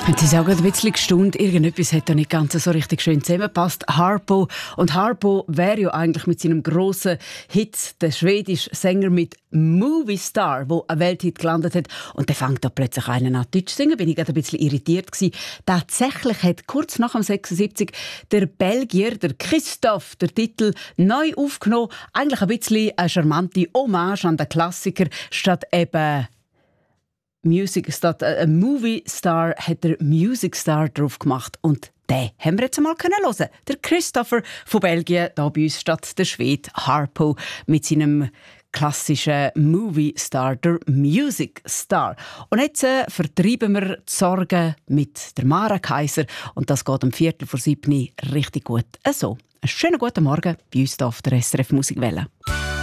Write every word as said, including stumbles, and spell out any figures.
Sie sagen ein bisschen gestaunt, irgendetwas hat da nicht ganz so richtig schön zusammengepasst. Harpo. Und Harpo wäre ja eigentlich mit seinem grossen Hit der schwedische Sänger mit Movie Star, der einen Welthit gelandet hat. Und der fängt da plötzlich einen an Deutsch zu singen. Bin ich gerade ein bisschen irritiert gewesen. Tatsächlich hat kurz nach dem sechsundsiebzig der Belgier, der Christoph, der Titel neu aufgenommen. Eigentlich ein bisschen eine charmante Hommage an den Klassiker, statt eben Music statt a Movie Star hat er Music Star drauf gemacht und den haben wir jetzt einmal hören. Der Christopher von Belgien, da bei uns statt der Schwede Harpo mit seinem klassischen Movie Star, der Music Star. Und jetzt äh, vertreiben wir die Sorgen mit der Mara Kaiser und das geht um Viertel vor sieben richtig gut. Also, einen schönen guten Morgen bei uns hier auf der S R F Musikwelle.